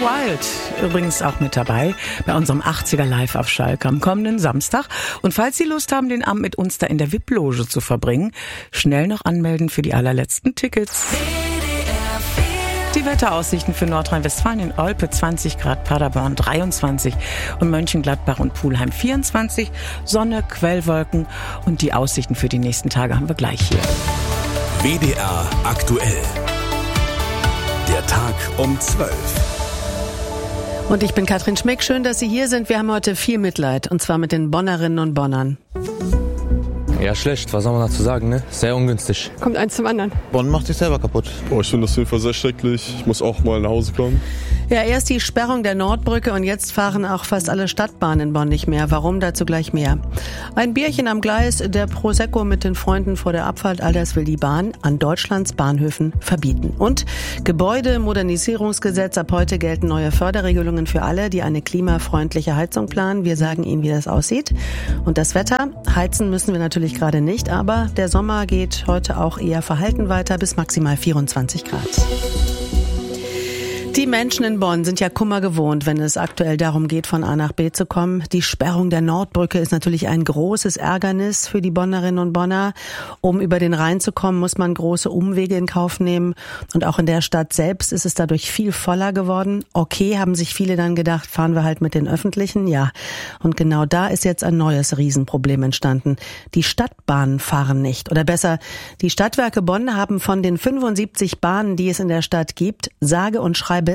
Wild übrigens auch mit dabei bei unserem 80er Live auf Schalke am kommenden Samstag. Und falls Sie Lust haben, den Abend mit uns da in der VIP-Loge zu verbringen, schnell noch anmelden für die allerletzten Tickets. Die Wetteraussichten für Nordrhein-Westfalen: in Olpe 20 Grad, Paderborn 23 und Mönchengladbach und Pulheim 24. Sonne, Quellwolken und die Aussichten für die nächsten Tage haben wir gleich hier. WDR aktuell. Der Tag um 12. Und ich bin Katrin Schmick. Schön, dass Sie hier sind. Wir haben heute viel Mitleid, und zwar mit den Bonnerinnen und Bonnern. Ja, schlecht. Was soll man dazu sagen, ne? Sehr ungünstig. Kommt eins zum anderen. Bonn macht sich selber kaputt. Ich finde das auf jeden Fall sehr schrecklich. Ich muss auch mal nach Hause kommen. Ja, erst die Sperrung der Nordbrücke und jetzt fahren auch fast alle Stadtbahnen in Bonn nicht mehr. Warum? Dazu gleich mehr. Ein Bierchen am Gleis, der Prosecco mit den Freunden vor der Abfahrt, all das will die Bahn an Deutschlands Bahnhöfen verbieten. Und Gebäudemodernisierungsgesetz: ab heute gelten neue Förderregelungen für alle, die eine klimafreundliche Heizung planen. Wir sagen Ihnen, wie das aussieht. Und das Wetter: heizen müssen wir natürlich gerade nicht, aber der Sommer geht heute auch eher verhalten weiter, bis maximal 24 Grad. Die Menschen in Bonn sind ja Kummer gewohnt, wenn es aktuell darum geht, von A nach B zu kommen. Die Sperrung der Nordbrücke ist natürlich ein großes Ärgernis für die Bonnerinnen und Bonner. Um über den Rhein zu kommen, muss man große Umwege in Kauf nehmen. Und auch in der Stadt selbst ist es dadurch viel voller geworden. Okay, haben sich viele dann gedacht, fahren wir halt mit den Öffentlichen. Ja, und genau da ist jetzt ein neues Riesenproblem entstanden. Die Stadtbahnen fahren nicht. Oder besser, die Stadtwerke Bonn haben von den 75 Bahnen, die es in der Stadt gibt, sage und schreibe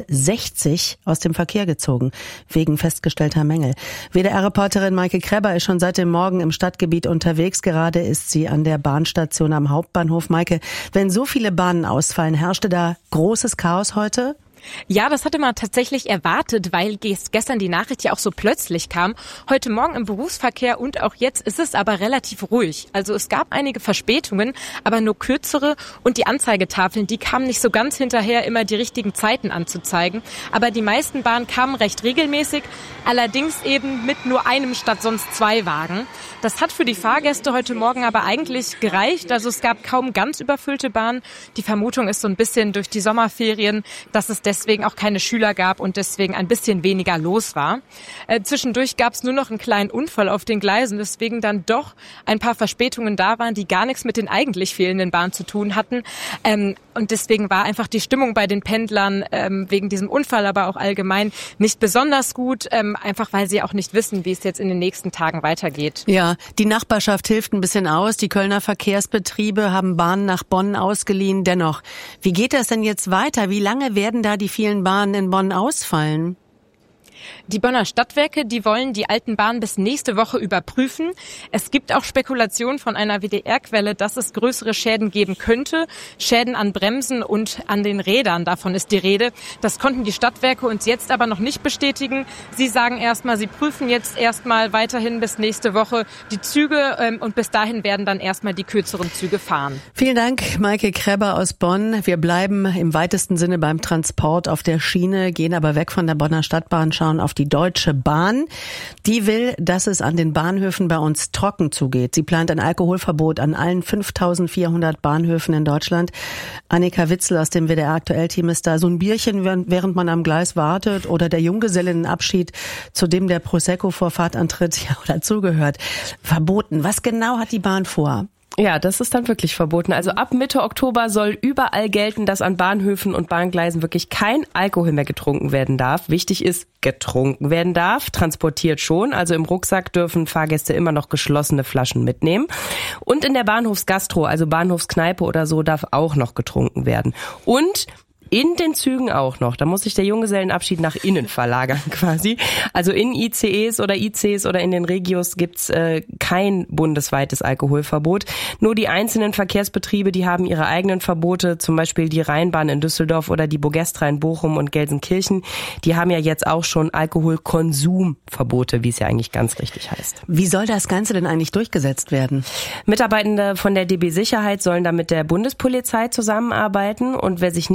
60 aus dem Verkehr gezogen, wegen festgestellter Mängel. WDR-Reporterin Maike Kreber ist schon seit dem Morgen im Stadtgebiet unterwegs. Gerade ist sie an der Bahnstation am Hauptbahnhof. Maike, wenn so viele Bahnen ausfallen, herrschte da großes Chaos heute? Ja, das hatte man tatsächlich erwartet, weil gestern die Nachricht ja auch so plötzlich kam. Heute Morgen im Berufsverkehr und auch jetzt ist es aber relativ ruhig. Also es gab einige Verspätungen, aber nur kürzere, und die Anzeigetafeln, die kamen nicht so ganz hinterher, immer die richtigen Zeiten anzuzeigen. Aber die meisten Bahnen kamen recht regelmäßig, allerdings eben mit nur einem statt sonst 2 Wagen. Das hat für die Fahrgäste heute Morgen aber eigentlich gereicht. Also es gab kaum ganz überfüllte Bahnen. Die Vermutung ist so ein bisschen durch die Sommerferien, dass es deswegen auch keine Schüler gab und deswegen ein bisschen weniger los war. Zwischendurch gab es nur noch einen kleinen Unfall auf den Gleisen, weswegen dann doch ein paar Verspätungen da waren, die gar nichts mit den eigentlich fehlenden Bahnen zu tun hatten. Und deswegen war einfach die Stimmung bei den Pendlern wegen diesem Unfall, aber auch allgemein nicht besonders gut, einfach weil sie auch nicht wissen, wie es jetzt in den nächsten Tagen weitergeht. Ja, die Nachbarschaft hilft ein bisschen aus. Die Kölner Verkehrsbetriebe haben Bahnen nach Bonn ausgeliehen. Dennoch, wie geht das denn jetzt weiter? Wie lange werden da die vielen Bahnen in Bonn ausfallen? Die Bonner Stadtwerke, die wollen die alten Bahnen bis nächste Woche überprüfen. Es gibt auch Spekulationen von einer WDR-Quelle, dass es größere Schäden geben könnte. Schäden an Bremsen und an den Rädern, davon ist die Rede. Das konnten die Stadtwerke uns jetzt aber noch nicht bestätigen. Sie sagen erstmal, sie prüfen jetzt erstmal weiterhin bis nächste Woche die Züge und bis dahin werden dann erstmal die kürzeren Züge fahren. Vielen Dank, Maike Kreber aus Bonn. Wir bleiben im weitesten Sinne beim Transport auf der Schiene, gehen aber weg von der Bonner Stadtbahn, schauen auf die Deutsche Bahn. Die will, dass es an den Bahnhöfen bei uns trocken zugeht. Sie plant ein Alkoholverbot an allen 5.400 Bahnhöfen in Deutschland. Annika Witzel aus dem WDR-Aktuell-Team ist da. So ein Bierchen, während man am Gleis wartet, oder der Junggesellinnenabschied, zu dem der Prosecco vor Fahrtantritt ja dazugehört. Verboten. Was genau hat die Bahn vor? Ja, das ist dann wirklich verboten. Also ab Mitte Oktober soll überall gelten, dass an Bahnhöfen und Bahngleisen wirklich kein Alkohol mehr getrunken werden darf. Wichtig ist, getrunken werden darf, transportiert schon. Also im Rucksack dürfen Fahrgäste immer noch geschlossene Flaschen mitnehmen. Und in der Bahnhofsgastro, also Bahnhofskneipe oder so, darf auch noch getrunken werden. Und in den Zügen auch noch. Da muss sich der Junggesellenabschied nach innen verlagern quasi. Also in ICEs oder ICs oder in den Regios gibt's kein bundesweites Alkoholverbot. Nur die einzelnen Verkehrsbetriebe, die haben ihre eigenen Verbote. Zum Beispiel die Rheinbahn in Düsseldorf oder die Bogestra in Bochum und Gelsenkirchen. Die haben ja jetzt auch schon Alkoholkonsumverbote, wie es ja eigentlich ganz richtig heißt. Wie soll das Ganze denn eigentlich durchgesetzt werden? Mitarbeitende von der DB Sicherheit sollen da mit der Bundespolizei zusammenarbeiten. Und wer sich nicht dran hält,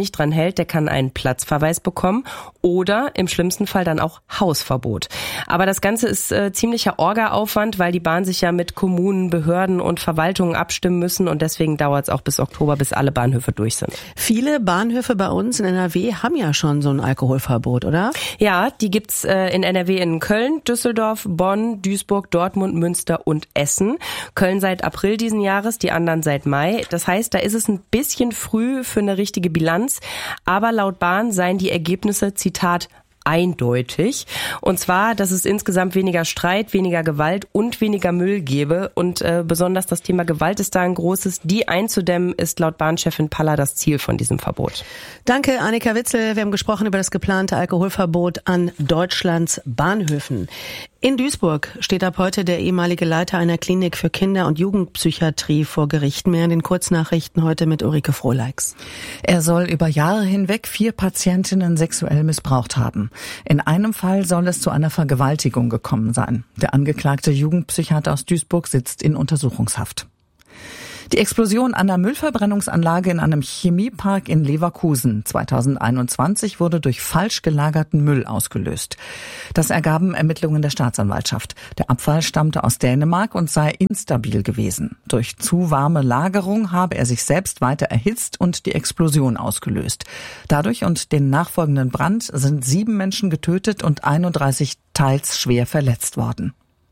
hält, der kann einen Platzverweis bekommen oder im schlimmsten Fall dann auch Hausverbot. Aber das Ganze ist ziemlicher Orga-Aufwand, weil die Bahn sich ja mit Kommunen, Behörden und Verwaltungen abstimmen müssen und deswegen dauert es auch bis Oktober, bis alle Bahnhöfe durch sind. Viele Bahnhöfe bei uns in NRW haben ja schon so ein Alkoholverbot, oder? Ja, die gibt's in NRW in Köln, Düsseldorf, Bonn, Duisburg, Dortmund, Münster und Essen. Köln seit April diesen Jahres, die anderen seit Mai. Das heißt, da ist es ein bisschen früh für eine richtige Bilanz. Aber laut Bahn seien die Ergebnisse, Zitat, eindeutig. Und zwar, dass es insgesamt weniger Streit, weniger Gewalt und weniger Müll gäbe. Und besonders das Thema Gewalt ist da ein großes. Die einzudämmen ist laut Bahnchefin Paller das Ziel von diesem Verbot. Danke, Annika Witzel. Wir haben gesprochen über das geplante Alkoholverbot an Deutschlands Bahnhöfen. In Duisburg steht ab heute der ehemalige Leiter einer Klinik für Kinder- und Jugendpsychiatrie vor Gericht. Mehr in den Kurznachrichten heute mit Ulrike Frohleix. Er soll über Jahre hinweg 4 Patientinnen sexuell missbraucht haben. In einem Fall soll es zu einer Vergewaltigung gekommen sein. Der angeklagte Jugendpsychiater aus Duisburg sitzt in Untersuchungshaft. Die Explosion einer Müllverbrennungsanlage in einem Chemiepark in Leverkusen 2021 wurde durch falsch gelagerten Müll ausgelöst. Das ergaben Ermittlungen der Staatsanwaltschaft. Der Abfall stammte aus Dänemark und sei instabil gewesen. Durch zu warme Lagerung habe er sich selbst weiter erhitzt und die Explosion ausgelöst. Dadurch und den nachfolgenden Brand sind 7 Menschen getötet und 31 teils schwer verletzt worden.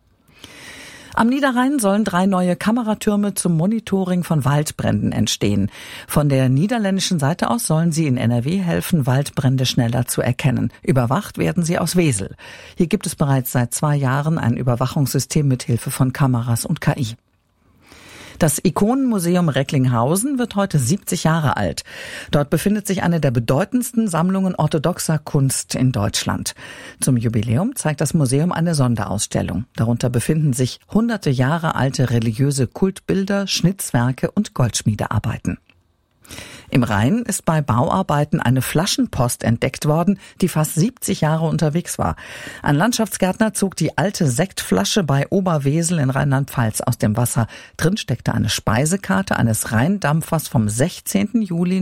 Am Niederrhein sollen 3 neue Kameratürme zum Monitoring von Waldbränden entstehen. Von der niederländischen Seite aus sollen sie in NRW helfen, Waldbrände schneller zu erkennen. Überwacht werden sie aus Wesel. Hier gibt es bereits seit 2 Jahren ein Überwachungssystem mit Hilfe von Kameras und KI. Das Ikonenmuseum Recklinghausen wird heute 70 Jahre alt. Dort befindet sich eine der bedeutendsten Sammlungen orthodoxer Kunst in Deutschland. Zum Jubiläum zeigt das Museum eine Sonderausstellung. Darunter befinden sich hunderte Jahre alte religiöse Kultbilder, Schnitzwerke und Goldschmiedearbeiten. Im Rhein ist bei Bauarbeiten eine Flaschenpost entdeckt worden, die fast 70 Jahre unterwegs war. Ein Landschaftsgärtner zog die alte Sektflasche bei Oberwesel in Rheinland-Pfalz aus dem Wasser. Drin steckte eine Speisekarte eines Rheindampfers vom 16. Juli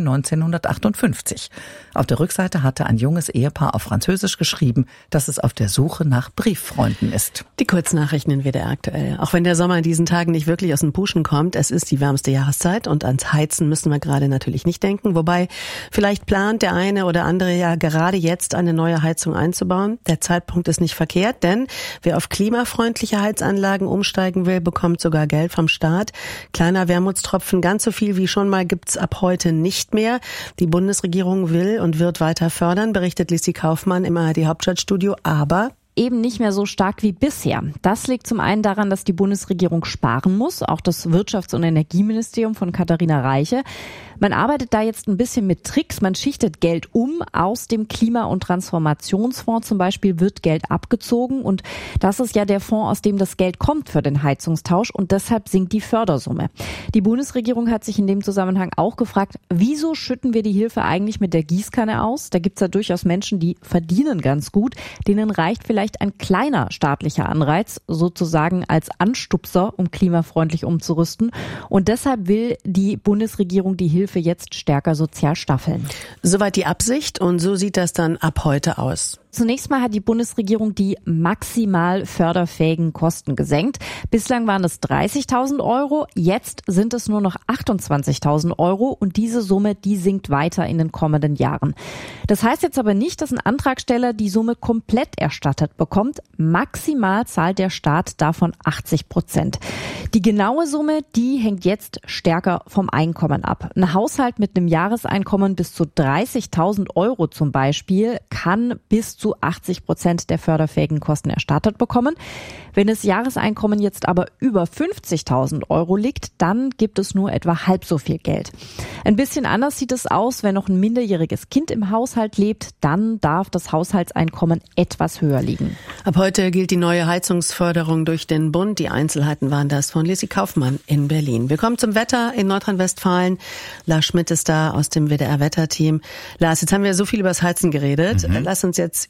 1958. Auf der Rückseite hatte ein junges Ehepaar auf Französisch geschrieben, dass es auf der Suche nach Brieffreunden ist. Die Kurznachrichten in WDR aktuell. Auch wenn der Sommer in diesen Tagen nicht wirklich aus dem Puschen kommt, es ist die wärmste Jahreszeit und ans Heizen müssen wir gerade natürlich nicht denken. Wobei vielleicht plant der eine oder andere ja gerade jetzt eine neue Heizung einzubauen. Der Zeitpunkt ist nicht verkehrt, denn wer auf klimafreundliche Heizanlagen umsteigen will, bekommt sogar Geld vom Staat. Kleiner Wermutstropfen, ganz so viel wie schon mal gibt's ab heute nicht mehr. Die Bundesregierung will und wird weiter fördern, berichtet Lissi Kaufmann im ARD Hauptstadtstudio, aber eben nicht mehr so stark wie bisher. Das liegt zum einen daran, dass die Bundesregierung sparen muss, auch das Wirtschafts- und Energieministerium von Katharina Reiche. Man arbeitet da jetzt ein bisschen mit Tricks. Man schichtet Geld um. Aus dem Klima- und Transformationsfonds zum Beispiel wird Geld abgezogen. Und das ist ja der Fonds, aus dem das Geld kommt für den Heizungstausch. Und deshalb sinkt die Fördersumme. Die Bundesregierung hat sich in dem Zusammenhang auch gefragt, wieso schütten wir die Hilfe eigentlich mit der Gießkanne aus? Da gibt's ja durchaus Menschen, die verdienen ganz gut. Denen reicht vielleicht ein kleiner staatlicher Anreiz, sozusagen als Anstupser, um klimafreundlich umzurüsten. Und deshalb will die Bundesregierung die Hilfe jetzt stärker sozial staffeln. Soweit die Absicht und so sieht das dann ab heute aus. Zunächst mal hat die Bundesregierung die maximal förderfähigen Kosten gesenkt. Bislang waren es 30.000 Euro, jetzt sind es nur noch 28.000 Euro und diese Summe, die sinkt weiter in den kommenden Jahren. Das heißt jetzt aber nicht, dass ein Antragsteller die Summe komplett erstattet bekommt. Maximal zahlt der Staat davon 80%. Die genaue Summe, die hängt jetzt stärker vom Einkommen ab. Ein Haushalt mit einem Jahreseinkommen bis zu 30.000 Euro zum Beispiel kann bis zu 80% der förderfähigen Kosten erstattet bekommen. Wenn das Jahreseinkommen jetzt aber über 50.000 Euro liegt, dann gibt es nur etwa halb so viel Geld. Ein bisschen anders sieht es aus, wenn noch ein minderjähriges Kind im Haushalt lebt, dann darf das Haushaltseinkommen etwas höher liegen. Ab heute gilt die neue Heizungsförderung durch den Bund. Die Einzelheiten waren das von Lissi Kaufmann in Berlin. Wir kommen zum Wetter in Nordrhein-Westfalen. Lars Schmidt ist da aus dem WDR-Wetterteam. Lars, jetzt haben wir so viel über das Heizen geredet. Lass uns jetzt über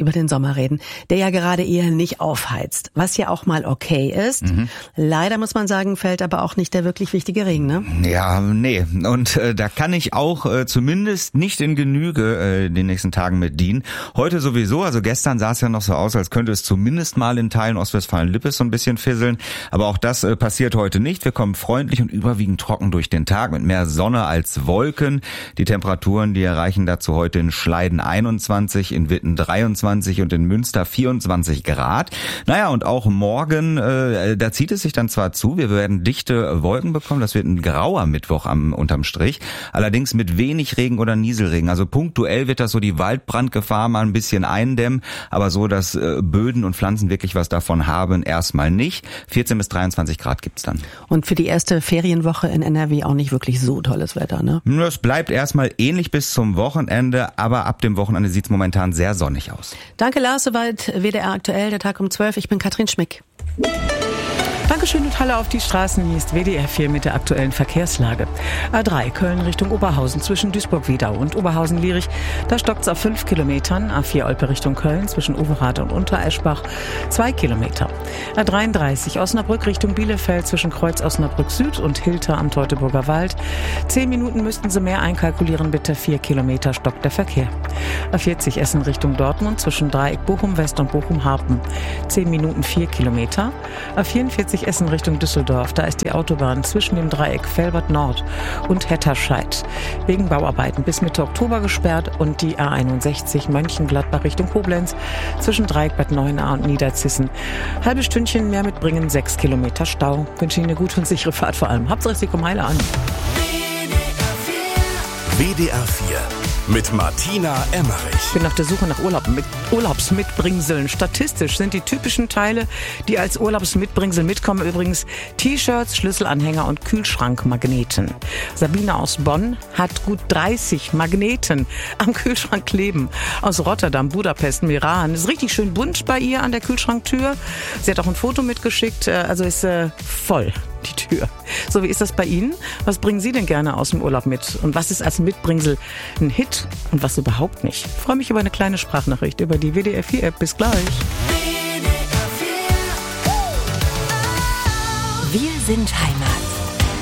über den Sommer reden, der ja gerade eher nicht aufheizt, was ja auch mal okay ist. Leider muss man sagen, fällt aber auch nicht der wirklich wichtige Regen, ne? Ja, nee. Und da kann ich auch zumindest nicht in Genüge den nächsten Tagen mit dienen. Heute sowieso, also gestern sah es ja noch so aus, als könnte es zumindest mal in Teilen Ostwestfalen-Lippes so ein bisschen fisseln. Aber auch das passiert heute nicht. Wir kommen freundlich und überwiegend trocken durch den Tag mit mehr Sonne als Wolken. Die Temperaturen, die erreichen dazu heute in Schleiden 21, in Witten 23 und in Münster 24 Grad. Naja, und auch morgen, da zieht es sich dann zwar zu, wir werden dichte Wolken bekommen, das wird ein grauer Mittwoch unterm Strich, allerdings mit wenig Regen oder Nieselregen. Also punktuell wird das so die Waldbrandgefahr mal ein bisschen eindämmen, aber so, dass Böden und Pflanzen wirklich was davon haben, erstmal nicht. 14 bis 23 Grad gibt's dann. Und für die erste Ferienwoche in NRW auch nicht wirklich so tolles Wetter, ne? Es bleibt erstmal ähnlich bis zum Wochenende, aber ab dem Wochenende sieht's momentan sehr sonnig aus. Danke Lars, soweit WDR aktuell, der Tag um 12. Ich bin Katrin Schmick. Dankeschön und Halle auf die Straßen. Hier ist WDR 4 mit der aktuellen Verkehrslage. A3 Köln Richtung Oberhausen zwischen Duisburg-Wiedau und Oberhausen-Lierich. Da stockt's auf 5 Kilometern. A4 Olpe Richtung Köln zwischen Overath und Untereschbach 2 Kilometer. A33 Osnabrück Richtung Bielefeld zwischen Kreuz Osnabrück Süd und Hilter am Teutoburger Wald. 10 Minuten müssten Sie mehr einkalkulieren, bitte. 4 Kilometer stockt der Verkehr. A40 Essen Richtung Dortmund zwischen Dreieck Bochum West und Bochum Harpen. 10 Minuten 4 Kilometer. A44 Essen Richtung Düsseldorf. Da ist die Autobahn zwischen dem Dreieck Velbert Nord und Hetterscheid wegen Bauarbeiten bis Mitte Oktober gesperrt und die A61 Mönchengladbach Richtung Koblenz zwischen Dreieck Bad Neuenahr und Niederzissen. Halbes Stündchen mehr mitbringen, 6 Kilometer Stau. Wünsche Ihnen eine gute und sichere Fahrt vor allem. Hauptsache Sie kommen heile an. WDR 4 mit Martina Emmerich. Ich bin auf der Suche nach Urlaubsmitbringseln. Statistisch sind die typischen Teile, die als Urlaubsmitbringsel mitkommen, übrigens T-Shirts, Schlüsselanhänger und Kühlschrankmagneten. Sabine aus Bonn hat gut 30 Magneten am Kühlschrank kleben. Aus Rotterdam, Budapest, Meran. Ist richtig schön bunt bei ihr an der Kühlschranktür. Sie hat auch ein Foto mitgeschickt, also ist voll die Tür. So, wie ist das bei Ihnen? Was bringen Sie denn gerne aus dem Urlaub mit? Und was ist als Mitbringsel ein Hit und was überhaupt nicht? Ich freue mich über eine kleine Sprachnachricht über die WDR 4 App. Bis gleich. Wir sind Heimat.